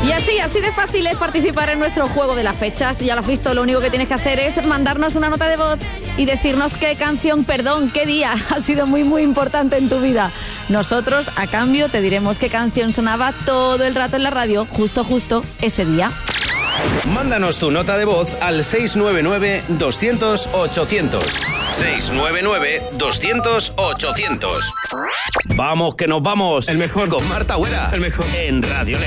Y así de fácil es participar en nuestro juego de las fechas. Ya lo has visto, lo único que tienes que hacer es mandarnos una nota de voz y decirnos qué canción, qué día ha sido muy, muy importante en tu vida. Nosotros, a cambio, te diremos qué canción sonaba todo el rato en la radio, justo ese día. Mándanos tu nota de voz al 699-200-800. 699-200-800. Vamos, que nos vamos. El mejor. Con Marta Huera. El mejor. En Radio Leo.